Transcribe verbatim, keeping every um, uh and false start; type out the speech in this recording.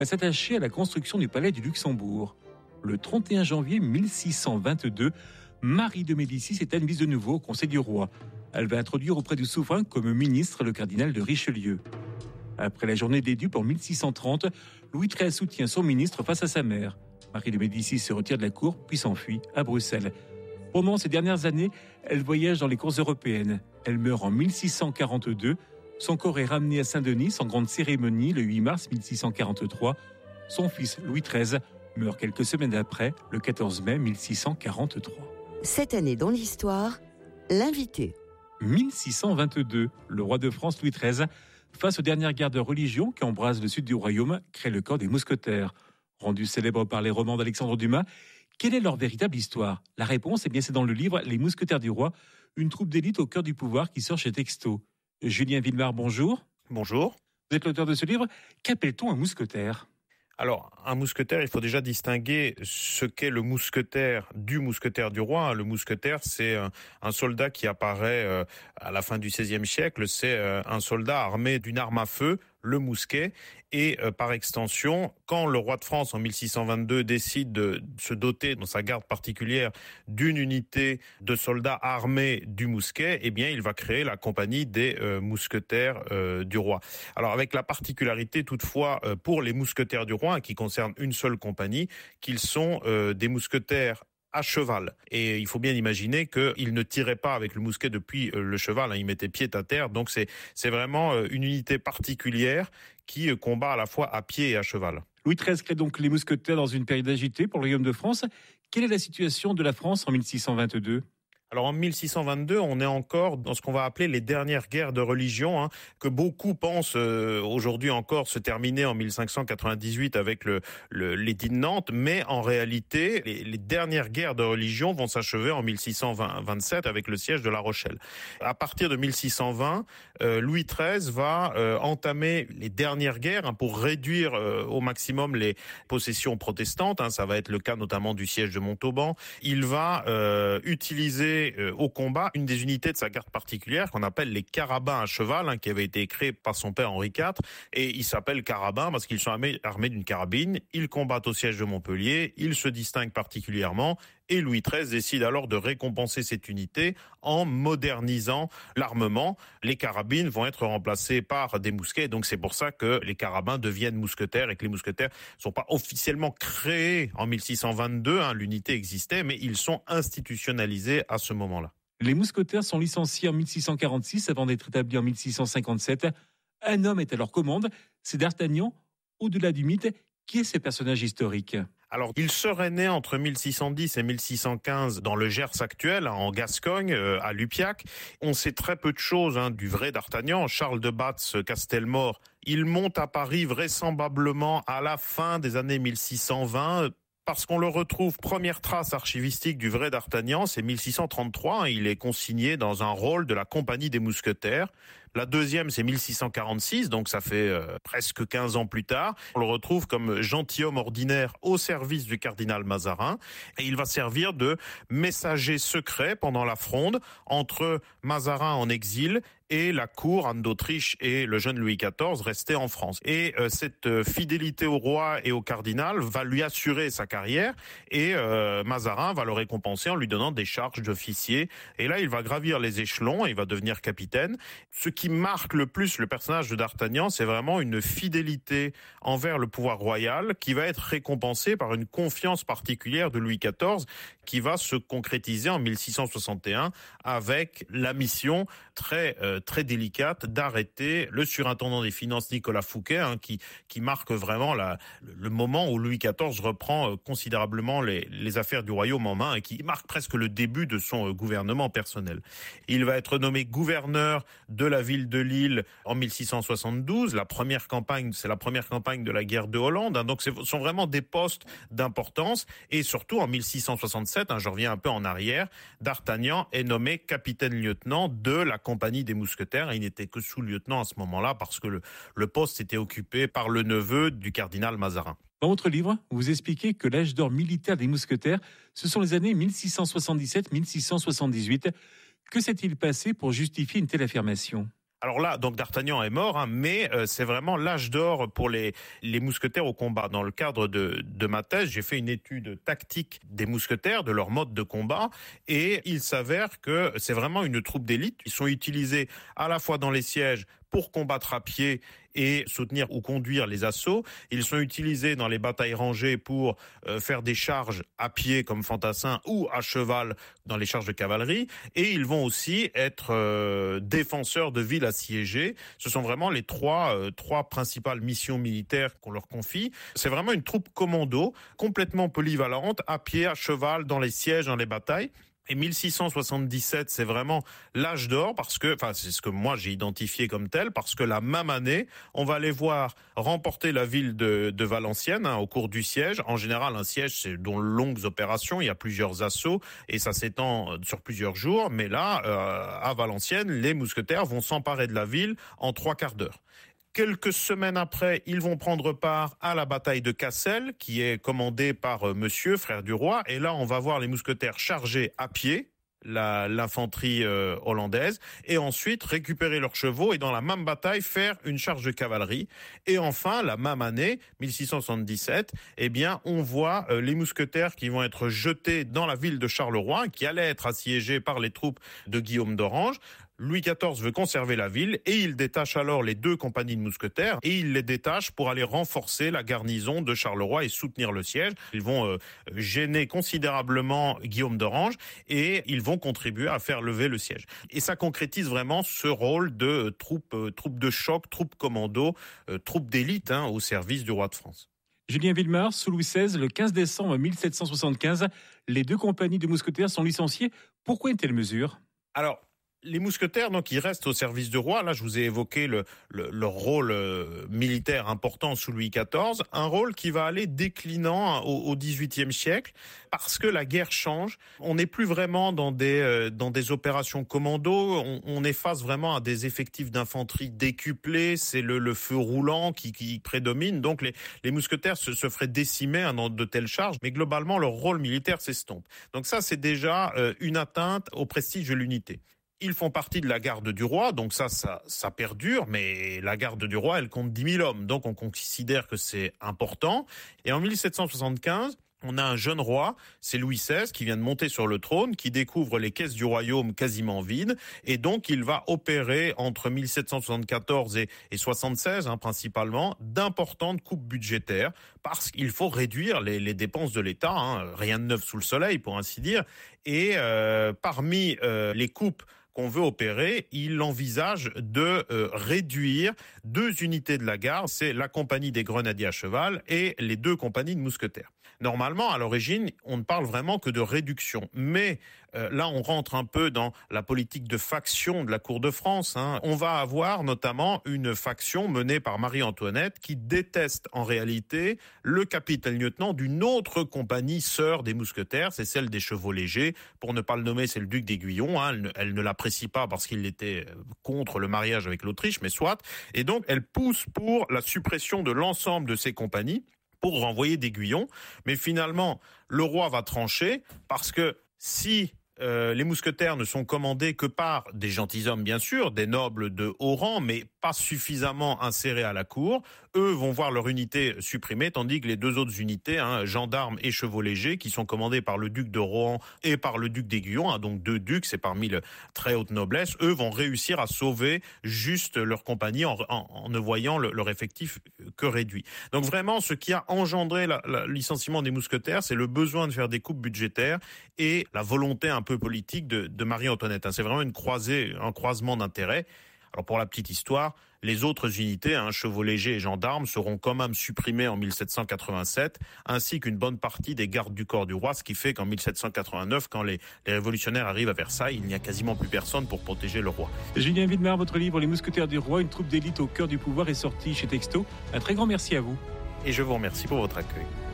va s'attacher à la construction du palais du Luxembourg. Le trente et un janvier mille six cent vingt-deux, Marie de Médicis est admise de nouveau au Conseil du roi. Elle va introduire auprès du souverain comme ministre le cardinal de Richelieu. Après la journée des dupes en mille six cent trente, Louis treize soutient son ministre face à sa mère. Marie de Médicis se retire de la cour puis s'enfuit à Bruxelles. Pendant ces dernières années, elle voyage dans les cours européennes. Elle meurt en mille six cent quarante-deux. Son corps est ramené à Saint-Denis sans grande cérémonie le huit mars mille six cent quarante-trois. Son fils Louis treize meurt quelques semaines après, le quatorze mai mille six cent quarante-trois. Cette année dans l'histoire, l'invité. mille six cent vingt-deux, le roi de France Louis treize, face aux dernières guerres de religion qui embrasent le sud du royaume, crée le corps des mousquetaires. Rendu célèbre par les romans d'Alexandre Dumas, quelle est leur véritable histoire? La réponse, eh bien, c'est dans le livre Les Mousquetaires du Roi, une troupe d'élite au cœur du pouvoir qui sort chez Texto. Julien Villemar, bonjour. Bonjour. Vous êtes l'auteur de ce livre. Qu'appelle-t-on un mousquetaire? Alors, un mousquetaire, il faut déjà distinguer ce qu'est le mousquetaire du mousquetaire du roi. Le mousquetaire, c'est un soldat qui apparaît à la fin du seizième siècle. C'est un soldat armé d'une arme à feu, le mousquet. Et euh, par extension, quand le roi de France en mille six cent vingt-deux décide de se doter dans sa garde particulière d'une unité de soldats armés du mousquet, eh bien il va créer la compagnie des euh, mousquetaires euh, du roi. Alors avec la particularité toutefois euh, pour les mousquetaires du roi, hein, qui concerne une seule compagnie, qu'ils sont euh, des mousquetaires à cheval. Et il faut bien imaginer qu'il ne tirait pas avec le mousquet depuis le cheval, hein, il mettait pied à terre. Donc c'est, c'est vraiment une unité particulière qui combat à la fois à pied et à cheval. Louis treize crée donc les mousquetaires dans une période agitée pour le royaume de France. Quelle est la situation de la France en mille six cent vingt-deux ? Alors en mille six cent vingt-deux, on est encore dans ce qu'on va appeler les dernières guerres de religion, hein, que beaucoup pensent euh, aujourd'hui encore se terminer en mille cinq cent quatre-vingt-dix-huit avec le, le l'édit de Nantes, mais en réalité, les, les dernières guerres de religion vont s'achever en mille six cent vingt-sept avec le siège de La Rochelle. À partir de mille six cent vingt, euh, Louis treize va euh, entamer les dernières guerres hein, pour réduire euh, au maximum les possessions protestantes. Hein, ça va être le cas notamment du siège de Montauban. Il va euh, utiliser au combat une des unités de sa garde particulière qu'on appelle les carabins à cheval, hein, qui avait été créé par son père Henri quatre, et ils s'appellent carabins parce qu'ils sont armés, armés d'une carabine. Ils combattent au siège de Montpellier, ils se distinguent particulièrement, et Louis treize décide alors de récompenser cette unité en modernisant l'armement. Les carabines vont être remplacées par des mousquets, donc c'est pour ça que les carabins deviennent mousquetaires et que les mousquetaires ne sont pas officiellement créés en mille six cent vingt-deux, hein, l'unité existait, mais ils sont institutionnalisés à ce moment-là. Les mousquetaires sont licenciés en mille six cent quarante-six avant d'être établis en mille six cent cinquante-sept. Un homme est à leur commande, c'est D'Artagnan. Au-delà du mythe, qui est ce personnage historique ? Alors, il serait né entre mille six cent dix et mille six cent quinze dans le Gers actuel, en Gascogne, à Lupiac. On sait très peu de choses hein, du vrai D'Artagnan. Charles de Batz, Castelmore, il monte à Paris vraisemblablement à la fin des années mille six cent vingt, parce qu'on le retrouve, première trace archivistique du vrai D'Artagnan, c'est mille six cent trente-trois, il est consigné dans un rôle de la Compagnie des Mousquetaires. La deuxième, c'est mille six cent quarante-six, donc ça fait euh, presque quinze ans plus tard. On le retrouve comme gentilhomme ordinaire au service du cardinal Mazarin, et il va servir de messager secret pendant la fronde entre Mazarin en exil et la cour, Anne d'Autriche et le jeune Louis quatorze restés en France. Et euh, cette euh, fidélité au roi et au cardinal va lui assurer sa carrière, et euh, Mazarin va le récompenser en lui donnant des charges d'officier. Et là, il va gravir les échelons et il va devenir capitaine. Ce qui marque le plus le personnage de D'Artagnan, c'est vraiment une fidélité envers le pouvoir royal qui va être récompensée par une confiance particulière de Louis quatorze qui va se concrétiser en mille six cent soixante et un avec la mission très euh, très délicate d'arrêter le surintendant des finances Nicolas Fouquet, hein, qui qui marque vraiment la, le moment où Louis quatorze reprend euh, considérablement les, les affaires du royaume en main et qui marque presque le début de son euh, gouvernement personnel. Il va être nommé gouverneur de la ville de Lille en mille six cent soixante-douze. La première campagne, c'est la première campagne de la guerre de Hollande, hein, donc ce sont vraiment des postes d'importance. Et surtout en mille six cent soixante-sept, hein, je reviens un peu en arrière, D'Artagnan est nommé capitaine-lieutenant de la Compagnie des Mousquetaires. Il n'était que sous-lieutenant à ce moment-là parce que le, le poste était occupé par le neveu du cardinal Mazarin. Dans votre livre, vous expliquez que l'âge d'or militaire des mousquetaires, ce sont les années mille six cent soixante-dix-sept à mille six cent soixante-dix-huit. Que s'est-il passé pour justifier une telle affirmation ? Alors là, donc D'Artagnan est mort, hein, mais euh, c'est vraiment l'âge d'or pour les, les mousquetaires au combat. Dans le cadre de, de ma thèse, j'ai fait une étude tactique des mousquetaires, de leur mode de combat, et il s'avère que c'est vraiment une troupe d'élite. Ils sont utilisés à la fois dans les sièges pour combattre à pied et soutenir ou conduire les assauts. Ils sont utilisés dans les batailles rangées pour euh, faire des charges à pied comme fantassins ou à cheval dans les charges de cavalerie. Et ils vont aussi être euh, défenseurs de villes assiégées. Ce sont vraiment les trois, euh, trois principales missions militaires qu'on leur confie. C'est vraiment une troupe commando, complètement polyvalente, à pied, à cheval, dans les sièges, dans les batailles. Et mille six cent soixante-dix-sept, c'est vraiment l'âge d'or parce que, enfin, c'est ce que moi j'ai identifié comme tel, parce que la même année, on va les voir remporter la ville de, de Valenciennes hein, au cours du siège. En général, un siège, c'est dont longues opérations, il y a plusieurs assauts et ça s'étend sur plusieurs jours. Mais là, euh, à Valenciennes, les mousquetaires vont s'emparer de la ville en trois quarts d'heure. Quelques semaines après, ils vont prendre part à la bataille de Cassel, qui est commandée par euh, Monsieur, frère du roi. Et là, on va voir les mousquetaires charger à pied la, l'infanterie euh, hollandaise, et ensuite récupérer leurs chevaux et dans la même bataille faire une charge de cavalerie. Et enfin, la même année, mille six cent soixante-dix-sept, eh bien, on voit euh, les mousquetaires qui vont être jetés dans la ville de Charleroi, qui allait être assiégée par les troupes de Guillaume d'Orange. Louis quatorze veut conserver la ville et il détache alors les deux compagnies de mousquetaires et il les détache pour aller renforcer la garnison de Charleroi et soutenir le siège. Ils vont euh, gêner considérablement Guillaume d'Orange et ils vont contribuer à faire lever le siège. Et ça concrétise vraiment ce rôle de euh, troupe, euh, troupe de choc, troupe commando, euh, troupe d'élite hein, au service du roi de France. Julien Villemard, sous Louis seize, le quinze décembre mille sept cent soixante-quinze, les deux compagnies de mousquetaires sont licenciées. Pourquoi une telle mesure ? Alors, les mousquetaires, donc, ils restent au service du roi. Là, je vous ai évoqué le, le, leur rôle euh, militaire important sous Louis quatorze, un rôle qui va aller déclinant au, au dix-huitième siècle parce que la guerre change. On n'est plus vraiment dans des, euh, dans des opérations commando. On, on est face vraiment à des effectifs d'infanterie décuplés. C'est le, le feu roulant qui, qui prédomine. Donc, les, les mousquetaires se, se feraient décimer hein, dans de telles charges. Mais globalement, leur rôle militaire s'estompe. Donc ça, c'est déjà euh, une atteinte au prestige de l'unité. Ils font partie de la garde du roi, donc ça, ça, ça perdure, mais la garde du roi, elle compte dix mille hommes, donc on considère que c'est important. Et en mille sept cent soixante-quinze, on a un jeune roi, c'est Louis seize, qui vient de monter sur le trône, qui découvre les caisses du royaume quasiment vides, et donc il va opérer entre mille sept cent soixante-quatorze et, et soixante-seize, hein, principalement, d'importantes coupes budgétaires, parce qu'il faut réduire les, les dépenses de l'État, hein, rien de neuf sous le soleil, pour ainsi dire, et euh, parmi euh, les coupes qu'on veut opérer, il envisage de euh, réduire deux unités de la garde, c'est la compagnie des grenadiers à cheval et les deux compagnies de mousquetaires. Normalement, à l'origine, on ne parle vraiment que de réduction. Mais euh, là, on rentre un peu dans la politique de faction de la cour de France. Hein. On va avoir notamment une faction menée par Marie-Antoinette qui déteste en réalité le capitaine-lieutenant d'une autre compagnie sœur des mousquetaires, c'est celle des chevaux légers. Pour ne pas le nommer, c'est le duc d'Aiguillon. Hein. Elle, ne, elle ne l'apprécie pas parce qu'il était contre le mariage avec l'Autriche, mais soit. Et donc, elle pousse pour la suppression de l'ensemble de ces compagnies pour renvoyer d'Aiguillon. Mais finalement, le roi va trancher parce que si euh, les mousquetaires ne sont commandés que par des gentilshommes, bien sûr, des nobles de haut rang, mais pas suffisamment insérés à la cour, eux vont voir leur unité supprimée, tandis que les deux autres unités, hein, gendarmes et chevaux légers, qui sont commandés par le duc de Rohan et par le duc d'Aiguillon, hein, donc deux ducs, c'est parmi la très haute noblesse, eux vont réussir à sauver juste leur compagnie en, en, en ne voyant le, leur effectif que réduit. Donc vraiment, ce qui a engendré le licenciement des mousquetaires, c'est le besoin de faire des coupes budgétaires et la volonté un peu politique de, de Marie-Antoinette. Hein. C'est vraiment une croisée, un croisement d'intérêts. Alors pour la petite histoire, les autres unités, hein, chevaux légers et gendarmes, seront quand même supprimées en mille sept cent quatre-vingt-sept, ainsi qu'une bonne partie des gardes du corps du roi, ce qui fait qu'en mille sept cent quatre-vingt-neuf, quand les, les révolutionnaires arrivent à Versailles, il n'y a quasiment plus personne pour protéger le roi. Julien Villemard, votre livre « Les mousquetaires du roi, une troupe d'élite au cœur du pouvoir » est sorti chez Texto. Un très grand merci à vous. Et je vous remercie pour votre accueil.